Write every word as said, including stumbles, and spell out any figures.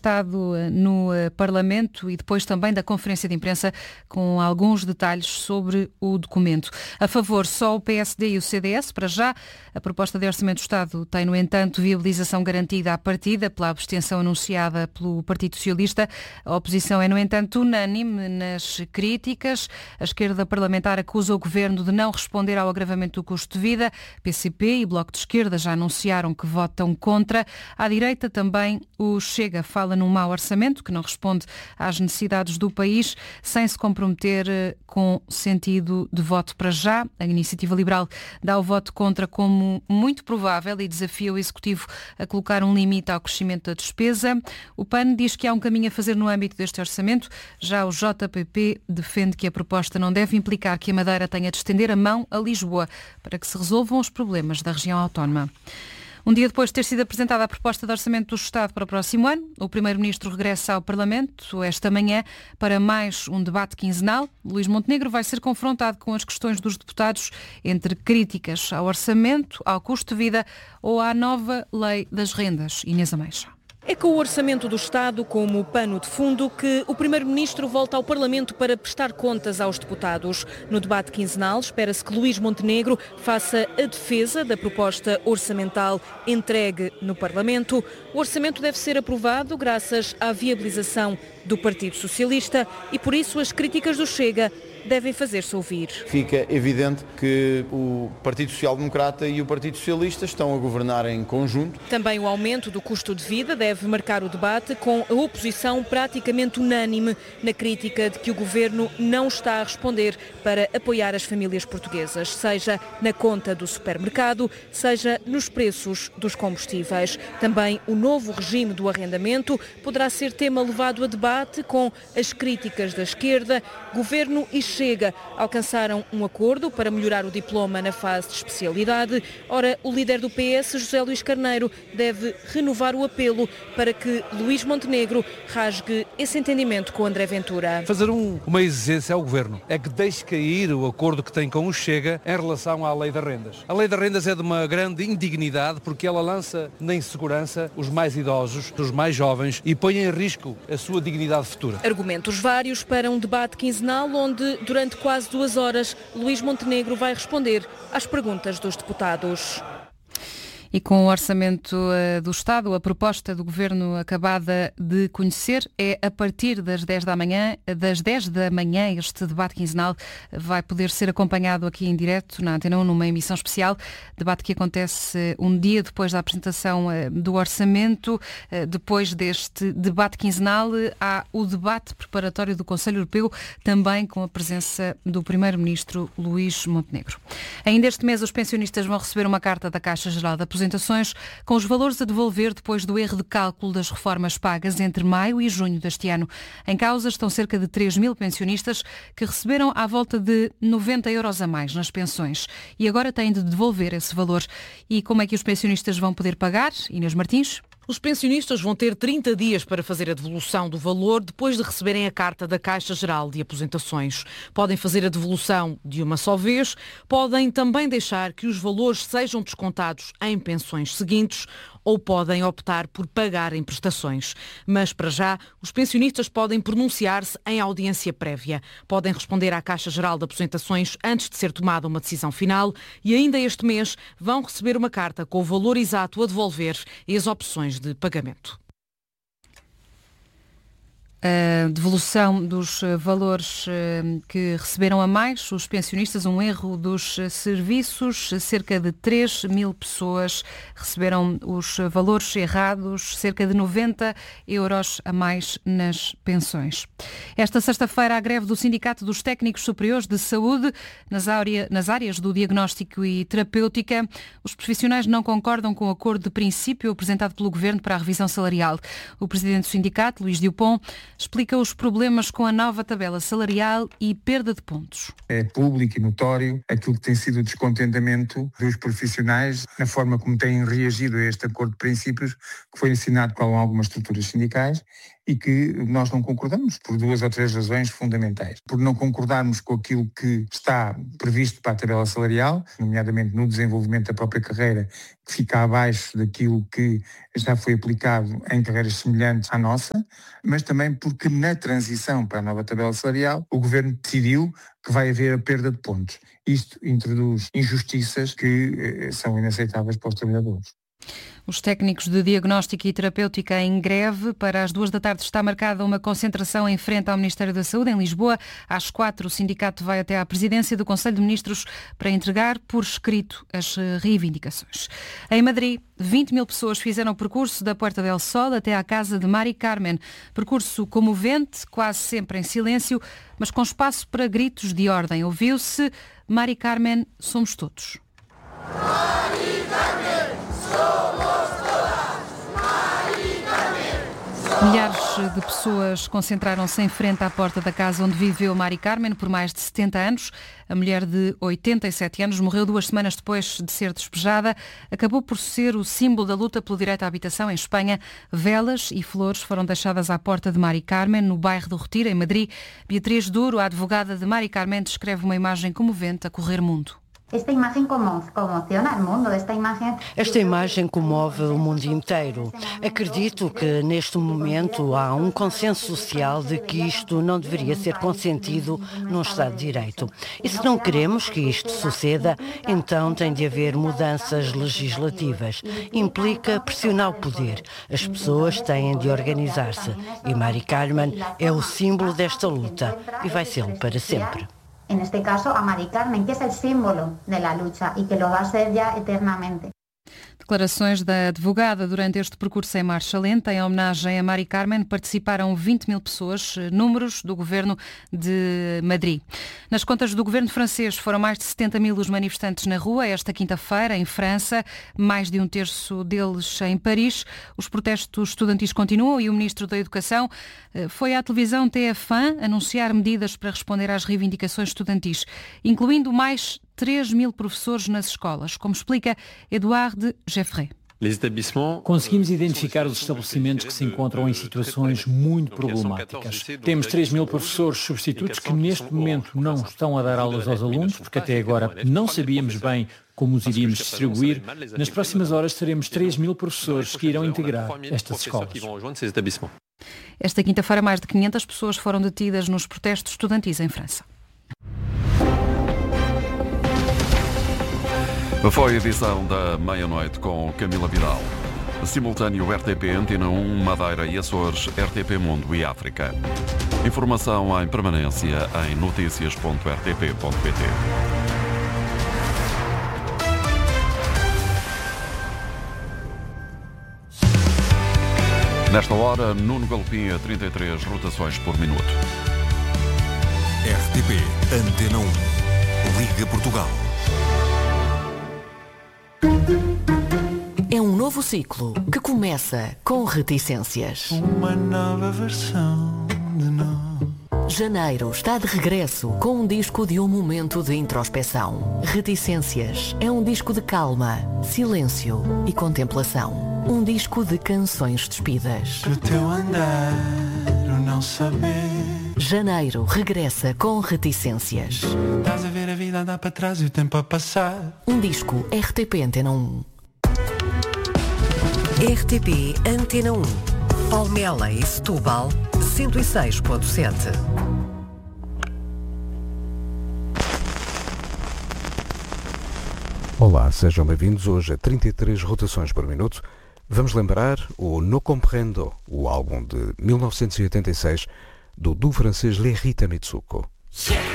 apresentado no Parlamento e depois também da conferência de imprensa com alguns detalhes sobre o documento. A favor, só o P S D e o C D S, para já. A proposta de Orçamento do Estado tem, no entanto, viabilização garantida à partida pela abstenção anunciada pelo Partido Socialista. A oposição é, no entanto, unânime nas críticas. A esquerda parlamentar acusa o Governo de não responder ao agravamento do custo de vida. P C P e Bloco de Esquerda já anunciaram que votam contra. À direita também o Chega fala num mau orçamento que não responde às necessidades do país, sem se comprometer com sentido de voto para já. A Iniciativa Liberal dá o voto contra como muito provável e desafia o Executivo a colocar um limite ao crescimento da despesa. O P A N diz que há um caminho a fazer no âmbito deste orçamento. Já o J P P defende que a proposta não deve implicar que a Madeira tenha de estender a mão a Lisboa para que se resolvam os problemas da região autónoma. Um dia depois de ter sido apresentada a proposta de orçamento do Estado para o próximo ano, o Primeiro-Ministro regressa ao Parlamento esta manhã para mais um debate quinzenal. Luís Montenegro vai ser confrontado com as questões dos deputados entre críticas ao orçamento, ao custo de vida ou à nova lei das rendas. Inês Ameixa. É com o Orçamento do Estado como pano de fundo que o Primeiro-Ministro volta ao Parlamento para prestar contas aos deputados. No debate quinzenal, espera-se que Luís Montenegro faça a defesa da proposta orçamental entregue no Parlamento. O orçamento deve ser aprovado graças à viabilização do Partido Socialista e, por isso, as críticas do Chega devem fazer-se ouvir. Fica evidente que o Partido Social Democrata e o Partido Socialista estão a governar em conjunto. Também o aumento do custo de vida deve marcar o debate, com a oposição praticamente unânime na crítica de que o Governo não está a responder para apoiar as famílias portuguesas, seja na conta do supermercado, seja nos preços dos combustíveis. Também o novo regime do arrendamento poderá ser tema levado a debate, com as críticas da esquerda. Governo e Chega alcançaram um acordo para melhorar o diploma na fase de especialidade. Ora, o líder do P S, José Luís Carneiro, deve renovar o apelo para que Luís Montenegro rasgue esse entendimento com André Ventura. Fazer um, uma exigência ao Governo é que deixe cair o acordo que tem com o Chega em relação à Lei das Rendas. A Lei das Rendas é de uma grande indignidade porque ela lança na insegurança os mais idosos, os mais jovens e põe em risco a sua dignidade futura. Argumentos vários para um debate quinzenal onde, durante quase duas horas, Luís Montenegro vai responder às perguntas dos deputados. E com o Orçamento uh, do Estado, a proposta do Governo acabada de conhecer é a partir das dez da manhã. Das dez da manhã, este debate quinzenal vai poder ser acompanhado aqui em direto na Antena um, numa emissão especial. Debate que acontece uh, um dia depois da apresentação uh, do Orçamento. Uh, depois deste debate quinzenal, uh, há o debate preparatório do Conselho Europeu, também com a presença do Primeiro-Ministro Luís Montenegro. Ainda este mês, os pensionistas vão receber uma carta da Caixa Geral de Aposentações com os valores a devolver depois do erro de cálculo das reformas pagas entre maio e junho deste ano. Em causa estão cerca de três mil pensionistas que receberam à volta de noventa euros a mais nas pensões e agora têm de devolver esse valor. E como é que os pensionistas vão poder pagar? Inês Martins? Os pensionistas vão ter trinta dias para fazer a devolução do valor depois de receberem a carta da Caixa Geral de Aposentações. Podem fazer a devolução de uma só vez, podem também deixar que os valores sejam descontados em pensões seguintes ou podem optar por pagar em prestações. Mas, para já, os pensionistas podem pronunciar-se em audiência prévia. Podem responder à Caixa Geral de Aposentações antes de ser tomada uma decisão final e ainda este mês vão receber uma carta com o valor exato a devolver e as opções de pagamento. A devolução dos valores que receberam a mais os pensionistas, um erro dos serviços, cerca de três mil pessoas receberam os valores errados, cerca de noventa euros a mais nas pensões. Esta sexta-feira, a greve do Sindicato dos Técnicos Superiores de Saúde nas, área, nas áreas do diagnóstico e terapêutica. Os profissionais não concordam com o acordo de princípio apresentado pelo Governo para a revisão salarial. O presidente do sindicato, Luís Dupont, explica os problemas com a nova tabela salarial e perda de pontos. É público e notório aquilo que tem sido o descontentamento dos profissionais na forma como têm reagido a este acordo de princípios que foi assinado com algumas estruturas sindicais e que nós não concordamos por duas ou três razões fundamentais. Por não concordarmos com aquilo que está previsto para a tabela salarial, nomeadamente no desenvolvimento da própria carreira, que fica abaixo daquilo que já foi aplicado em carreiras semelhantes à nossa, mas também porque na transição para a nova tabela salarial o Governo decidiu que vai haver a perda de pontos. Isto introduz injustiças que eh, são inaceitáveis para os trabalhadores. Os técnicos de diagnóstica e terapêutica em greve. Para as duas da tarde está marcada uma concentração em frente ao Ministério da Saúde, em Lisboa. Às quatro, o sindicato vai até à presidência do Conselho de Ministros para entregar por escrito as reivindicações. Em Madrid, vinte mil pessoas fizeram o percurso da Puerta del Sol até à casa de Mari Carmen. Percurso comovente, quase sempre em silêncio, mas com espaço para gritos de ordem. Ouviu-se: Mari Carmen, somos todos. Mari Carmen, somos todas. Mari Carmen. Milhares de pessoas concentraram-se em frente à porta da casa onde viveu Mari Carmen por mais de setenta anos. A mulher de oitenta e sete anos morreu duas semanas depois de ser despejada. Acabou por ser o símbolo da luta pelo direito à habitação em Espanha. Velas e flores foram deixadas à porta de Mari Carmen, no bairro do Retiro, em Madrid. Beatriz Duro, a advogada de Mari Carmen, descreve uma imagem comovente a correr mundo. Esta imagem comociona o mundo. Esta imagem... Esta imagem comove o mundo inteiro. Acredito que neste momento há um consenso social de que isto não deveria ser consentido num Estado de Direito. E se não queremos que isto suceda, então tem de haver mudanças legislativas. Implica pressionar o poder. As pessoas têm de organizar-se. E Mari Carmen é o símbolo desta luta e vai ser para sempre. En este caso, a Mari Carmen, que es el símbolo de la lucha y que lo va a ser ya eternamente. Declarações da advogada durante este percurso em marcha lenta. Em homenagem a Mari Carmen participaram vinte mil pessoas, números do Governo de Madrid. Nas contas do Governo francês foram mais de setenta mil os manifestantes na rua esta quinta-feira em França, mais de um terço deles em Paris. Os protestos estudantis continuam e o Ministro da Educação foi à televisão T F um anunciar medidas para responder às reivindicações estudantis, incluindo mais três mil professores nas escolas, como explica Eduardo Jeffrey. Conseguimos identificar os estabelecimentos que se encontram em situações muito problemáticas. Temos três mil professores substitutos que neste momento não estão a dar aulas aos alunos, porque até agora não sabíamos bem como os iríamos distribuir. Nas próximas horas teremos três mil professores que irão integrar estas escolas. Esta quinta-feira, mais de quinhentas pessoas foram detidas nos protestos estudantis em França. Foi a edição da meia-noite com Camila Vidal. Simultâneo R T P Antena um, Madeira e Açores, R T P Mundo e África. Informação em permanência em notícias ponto r t p ponto p t. Nesta hora, Nuno Galopim a trinta e três rotações por minuto. R T P Antena um. Liga Portugal. É um novo ciclo que começa com reticências. Uma nova versão de nós. Janeiro está de regresso com um disco de um momento de introspeção. Reticências é um disco de calma, silêncio e contemplação. Um disco de canções despidas. O teu andar, o não saber. Janeiro regressa com reticências. Estás a ver a vida andar para trás e o tempo a passar. Um disco R T P Antena um. R T P Antena um. Palmela e Setúbal, cento e seis ponto sete. Olá, sejam bem-vindos hoje a trinta e três rotações por minuto. Vamos lembrar o No Comprendo, o álbum de mil novecentos e oitenta e seis do duo francês Les Rita Mitsuko.